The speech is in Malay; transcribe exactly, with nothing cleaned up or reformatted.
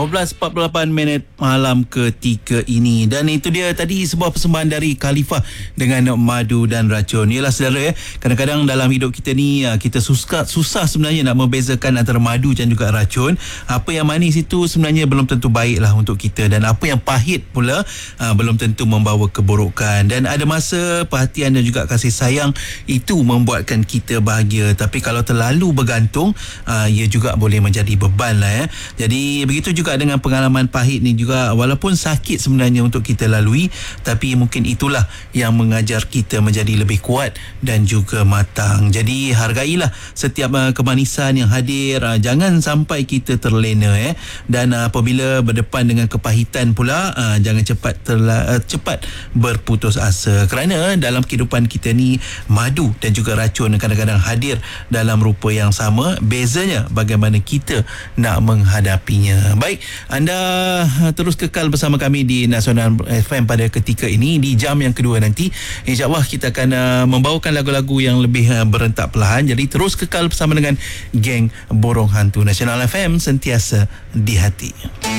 lima belas empat puluh lapan minit malam ketiga ini. Dan itu dia tadi sebuah persembahan dari Khalifah dengan Madu dan Racun. Yalah saudara, eh, kadang-kadang dalam hidup kita ni kita susah, susah sebenarnya nak membezakan antara madu dan juga racun. Apa yang manis itu sebenarnya belum tentu baiklah untuk kita, dan apa yang pahit pula aa, belum tentu membawa keburukan. Dan ada masa perhatian dan juga kasih sayang itu membuatkan kita bahagia, tapi kalau terlalu bergantung aa, ia juga boleh menjadi beban lah ya. Jadi begitu juga dengan pengalaman pahit ni juga, walaupun sakit sebenarnya untuk kita lalui, tapi mungkin itulah yang mengajar kita menjadi lebih kuat dan juga matang. Jadi hargailah setiap uh, kemanisan yang hadir, uh, jangan sampai kita terlena eh. Dan uh, apabila berdepan dengan kepahitan pula, uh, jangan cepat terla, uh, cepat berputus asa, kerana dalam kehidupan kita ni madu dan juga racun kadang-kadang hadir dalam rupa yang sama. Bezanya bagaimana kita nak menghadapinya. Baik, anda terus kekal bersama kami di Nasional F M pada ketika ini. Di jam yang kedua nanti, insyaAllah kita akan uh, membawakan lagu-lagu yang lebih uh, berentak perlahan. Jadi terus kekal bersama dengan geng Borong Hantu. Nasional F M, sentiasa di hati.